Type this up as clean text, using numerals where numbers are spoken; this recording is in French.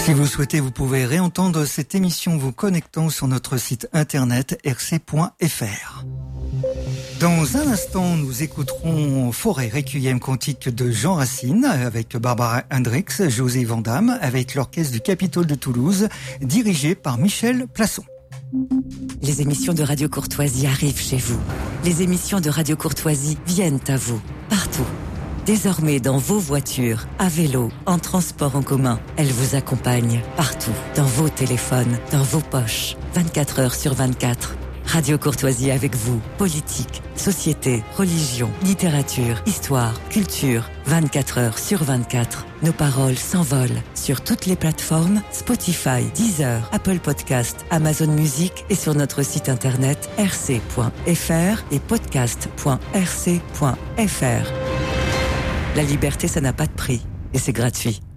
Si vous souhaitez, vous pouvez réentendre cette émission vous connectant sur notre site internet rc.fr. Dans un instant, nous écouterons Forêt Requiem cantique de Jean Racine avec Barbara Hendricks, José Vandamme avec l'orchestre du Capitole de Toulouse, dirigé par Michel Plasson. Les émissions de Radio Courtoisie arrivent chez vous. Les émissions de Radio Courtoisie viennent à vous, partout. Désormais dans vos voitures, à vélo, en transport en commun, elles vous accompagnent partout, dans vos téléphones, dans vos poches, 24 heures sur 24. Radio Courtoisie avec vous. Politique, société, religion, littérature, histoire, culture. 24 heures sur 24. Nos paroles s'envolent sur toutes les plateformes Spotify, Deezer, Apple Podcast, Amazon Music et sur notre site internet rc.fr et podcast.rc.fr. La liberté, ça n'a pas de prix et c'est gratuit.